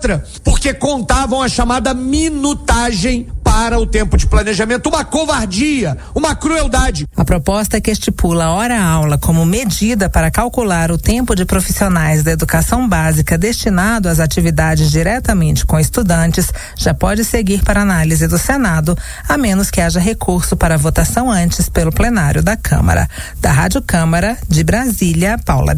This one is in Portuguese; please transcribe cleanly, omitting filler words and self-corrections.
outra, porque contavam a chamada minutagem para o tempo de planejamento, uma covardia, uma crueldade. A proposta que estipula a hora-aula como medida para calcular o tempo de profissionais da educação básica destinado às atividades diretamente com estudantes já pode seguir para análise do Senado, a menos que haja recurso para votação antes pelo plenário da Câmara. Da Rádio Câmara, de Brasília, Paula